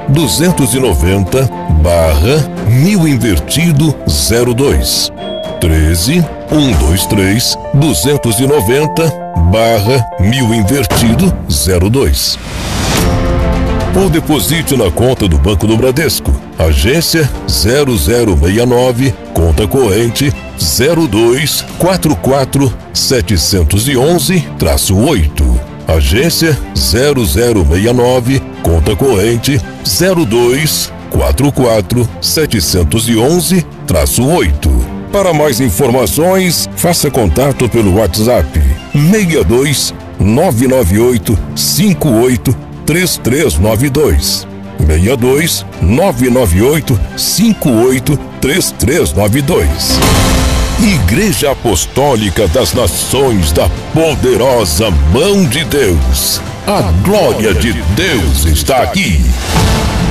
13 123 290/1000 invertido 02. 13 123 290/1000 invertido 02. Ou deposite na conta do Banco do Bradesco, agência 0069, conta corrente 0244711-8. Agência 0069, conta corrente 0244711-8. Para mais informações, faça contato pelo WhatsApp 62 998 58 3392. 62 998 58 3392. Igreja Apostólica das Nações da Poderosa Mão de Deus. A glória de Deus está aqui.